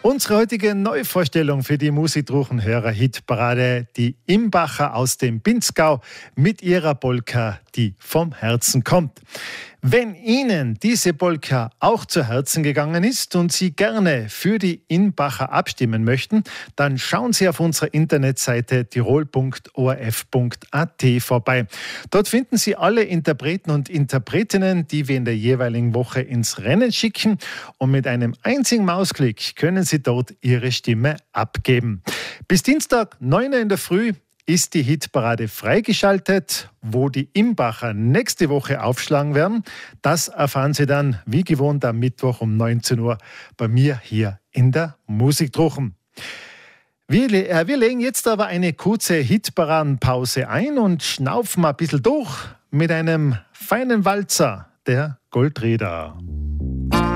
Unsere heutige Neuvorstellung für die Musikdruchenhörer-Hitparade, die Imbacher aus dem Pinzgau mit ihrer Polka, die vom Herzen kommt. Wenn Ihnen diese Polka auch zu Herzen gegangen ist und Sie gerne für die Imbacher abstimmen möchten, dann schauen Sie auf unserer Internetseite tirol.orf.at vorbei. Dort finden Sie alle Interpreten und Interpretinnen, die wir in der jeweiligen Woche ins Rennen schicken, und mit einem einzigen Mausklick können Sie dort Ihre Stimme abgeben. Bis Dienstag, 9 Uhr in der Früh, ist die Hitparade freigeschaltet. Wo die Imbacher nächste Woche aufschlagen werden, das erfahren Sie dann wie gewohnt am Mittwoch um 19 Uhr bei mir hier in der Musikdruchen. Wir legen jetzt aber eine kurze Hitparadenpause ein und schnaufen ein bisschen durch mit einem feinen Walzer, der Goldreeder.